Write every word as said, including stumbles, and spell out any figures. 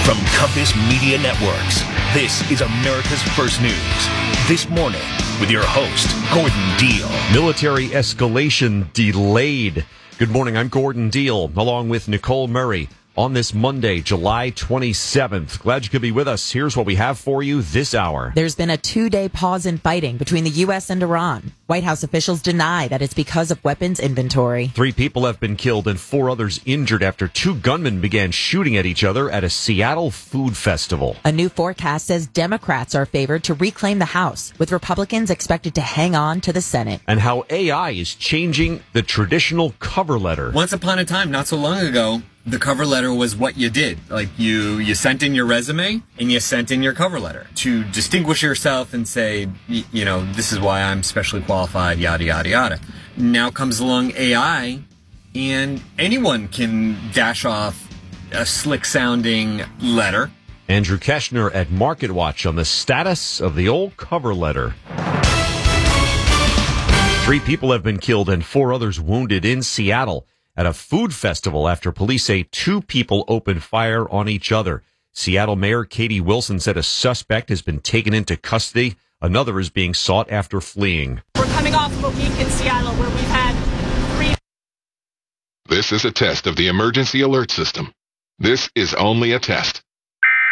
From Compass Media Networks, this is America's First News. This morning, with your host, Gordon Deal. Military escalation delayed. Good morning, I'm Gordon Deal, along with Nicole Murray. On this Monday, July twenty-seventh. Glad you could be with us. Here's what we have for you this hour. There's been a two-day pause in fighting between the U S and Iran. White House officials deny that it's because of weapons inventory. Three people have been killed and four others injured after two gunmen began shooting at each other at a Seattle food festival. A new forecast says Democrats are favored to reclaim the House, with Republicans expected to hang on to the Senate. And how A I is changing the traditional cover letter. Once upon a time, not so long ago, the cover letter was what you did. Like you, you sent in your resume and you sent in your cover letter to distinguish yourself and say, y- you know, this is why I'm specially qualified, yada, yada, yada. Now comes along A I and anyone can dash off a slick sounding letter. Andrew Keshner at MarketWatch on the status of the old cover letter. Three people have been killed and four others wounded in Seattle at a food festival after police say two people opened fire on each other. Seattle Mayor Katie Wilson said a suspect has been taken into custody. Another is being sought after fleeing. We're coming off of a week in Seattle where we've had three. This is a test of the emergency alert system. This is only a test.